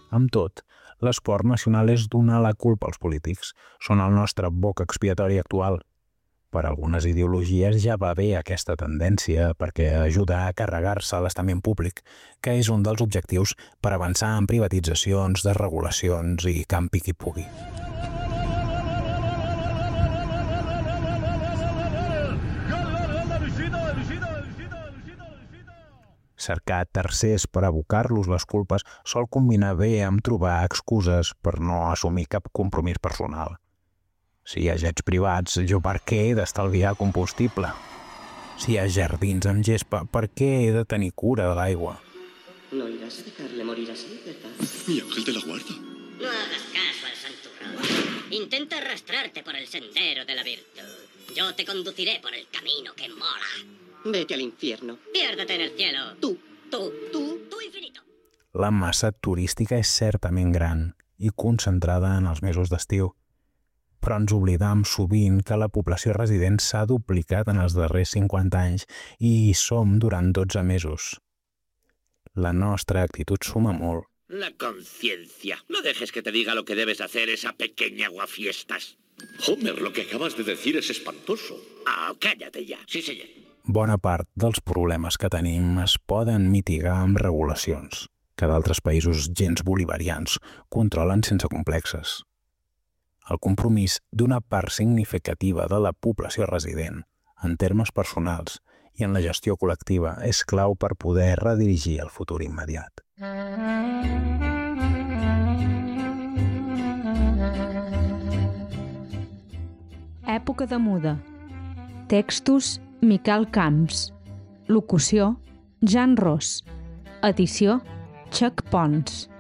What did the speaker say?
Amb tot, l'esport nacional és donar la culpa als polítics. Són el nostre boc expiatori actual. Per algunes ideologies ja va bé aquesta tendència perquè ajuda a carregar-se l'estament públic, que és un dels objectius per avançar en privatitzacions, desregulacions i campi qui pugui. Cercar tercers per abocar-los les culpes sol combinar bé amb trobar excuses per no assumir cap compromís personal. Si hi ha jets privats, jo per què he d'estalviar combustible? Si hi ha jardins amb gespa, per què he de tenir cura de l'aigua? No irás a dejarle morir así, ¿verdad? Mi ángel de la guarda. No hagas caso al santurrón. Intenta arrastrarte por el sendero de la virtud. Yo te conduciré por el camino que mola. Vete al infierno. Piérdete en el cielo. Tú infinito. La massa turística és certament gran i concentrada en els mesos d'estiu, però ens oblidam sovint que la població resident s'ha duplicat en els darrers 50 anys i hi som durant 12 mesos. La nostra actitud suma molt. La conciencia. No dejes que te diga lo que debes hacer esa pequeña aguafiestas. Homer, lo que acabas de decir es espantoso. Ah, cállate ya. Sí, señor. Bona part dels problemes que tenim es poden mitigar amb regulacions, que d'altres països gens bolivarians controlen sense complexes. El compromís d'una part significativa de la població resident, en termes personals i en la gestió col·lectiva, és clau per poder redirigir el futur immediat. Època de muda. Textos Miquel Camps. Locució Jan Ros. Edició Chuck Pons.